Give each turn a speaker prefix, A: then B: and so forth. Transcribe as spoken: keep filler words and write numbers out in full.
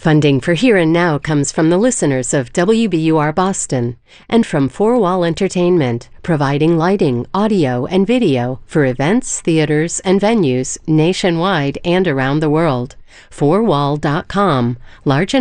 A: Funding for Here and Now comes from the listeners of W B U R Boston and from Four Wall Entertainment, providing lighting, audio, and video for events, theaters, and venues nationwide and around the world. four wall dot com. Large